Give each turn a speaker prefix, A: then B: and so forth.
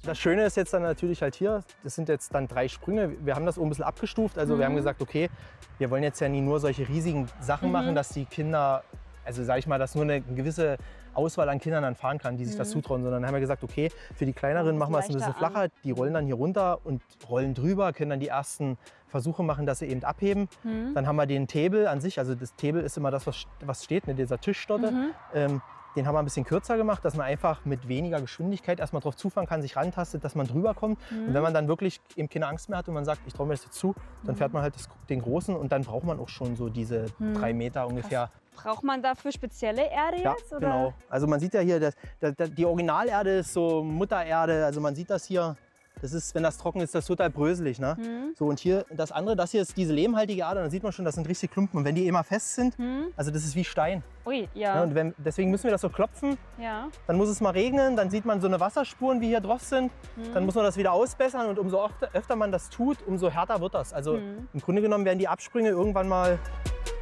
A: Das Schöne ist jetzt dann natürlich halt hier, das sind jetzt dann 3 Sprünge. Wir haben das auch ein bisschen abgestuft. Also wir haben gesagt, okay, wir wollen jetzt ja nie nur solche riesigen Sachen machen, dass die Kinder, also sage ich mal, dass nur eine gewisse Auswahl an Kindern dann fahren kann, die sich das zutrauen. Sondern dann haben wir gesagt, okay, für die Kleineren machen wir es ein bisschen flacher. Die rollen dann hier runter und rollen drüber, können dann die ersten Versuche machen, dass sie eben abheben. Dann haben wir den Table an sich, also das Table ist immer das, was steht, ne, dieser Tisch dort. Den haben wir ein bisschen kürzer gemacht, dass man einfach mit weniger Geschwindigkeit erstmal drauf zufahren kann, sich rantastet, dass man drüber kommt. Und wenn man dann wirklich eben keine Angst mehr hat und man sagt, ich traue mir das jetzt zu, dann fährt man halt den großen und dann braucht man auch schon so diese 3 Meter ungefähr.
B: Braucht man dafür spezielle Erde jetzt?
A: Ja,
B: oder?
A: genau. Also man sieht ja hier, die Originalerde ist so Muttererde. Also man sieht das hier. Das ist, wenn das trocken ist, das ist total bröselig. Ne? So, und hier das andere, das hier ist diese lehmhaltige Erde. Dann sieht man schon, das sind richtig Klumpen. Und wenn die immer fest sind, also das ist wie Stein.
B: Ui, ja.
A: Ja, und deswegen müssen wir das so klopfen.
B: Ja.
A: Dann muss es mal regnen, dann sieht man so eine Wasserspuren, wie hier drauf sind. Dann muss man das wieder ausbessern und umso öfter man das tut, umso härter wird das. Also im Grunde genommen werden die Absprünge irgendwann mal